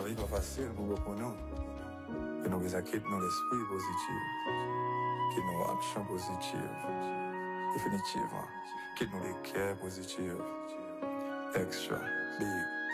La vie pas facile pour nous. Et nous besoin quitter nous l'esprit positif. Quitte nous action positive. Définitivement. Quitte nous les cœurs positifs. Extra. Big.